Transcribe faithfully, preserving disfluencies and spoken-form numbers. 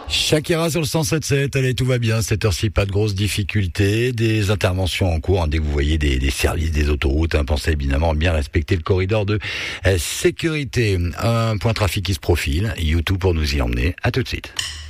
Shakira sur le cent sept sept, allez, tout va bien, cette heure-ci, pas de grosses difficultés, des interventions en cours, hein, dès que vous voyez des, des services des autoroutes, hein, pensez évidemment à bien respecter le corridor de euh, sécurité. Un point trafic qui se profile, YouTube pour nous y emmener, à tout de suite.